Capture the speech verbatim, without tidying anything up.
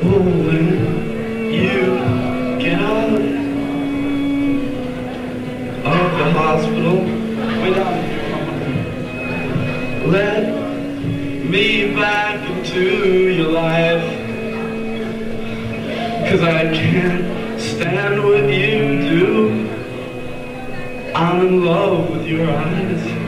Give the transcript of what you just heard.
Oh, when you get out of the hospital, without let me back into your life, 'cause I can't stand what you do. I'm in love with your eyes.